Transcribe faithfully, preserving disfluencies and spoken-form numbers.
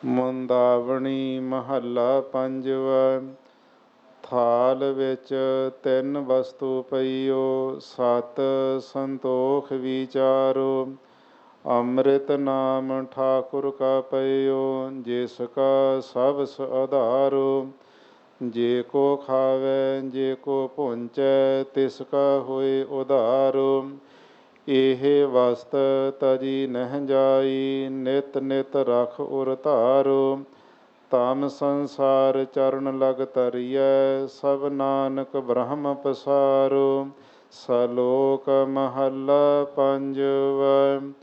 ਮੁੰਦਾਵਣੀ ਮਹੱਲਾ ਪੰਜਵਾ। ਥਾਲ ਵਿੱਚ ਤਿੰਨ ਵਸਤੂ ਪਈਓ, ਸਤ ਸੰਤੋਖ ਵਿਚਾਰੋ। ਅੰਮ੍ਰਿਤ ਨਾਮ ਠਾਕੁਰ ਕਾ ਪਈਓ, ਜਿਸ ਕਾ ਸਭਸ ਆਧਾਰੋ। ਜੇ ਕੋ ਖਾਵੈ ਜੇ ਕੋ ਭੁੰਚੈ, ਤਿਸ ਕਾ ਹੋਏ ਉਧਾਰੋ। ਇਹ ਵਸਤ ਤਜੀ ਨਹਿ ਜਾਈ, ਨਿਤ ਨਿਤ ਰਖ ਉਰ ਧਾਰੋ। ਤਮ ਸੰਸਾਰ ਚਰਨ ਲਗ ਤਰੀਐ, ਸਭ ਨਾਨਕ ਬ੍ਰਹਮ ਪਸਾਰੋ। ਸਲੋਕ ਮਹੱਲਾ ਪੰਜਵਾ।